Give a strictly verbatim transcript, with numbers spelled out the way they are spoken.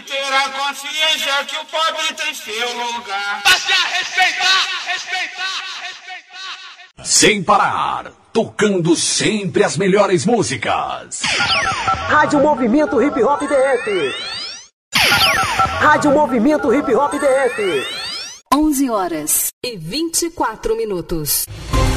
ter a consciência que o pobre tem seu lugar. Passe a respeitar, respeitar, respeitar. Sem parar, tocando sempre as melhores músicas. Rádio Movimento Hip Hop D F. Rádio Movimento Hip Hop D F. onze horas e vinte e quatro minutos.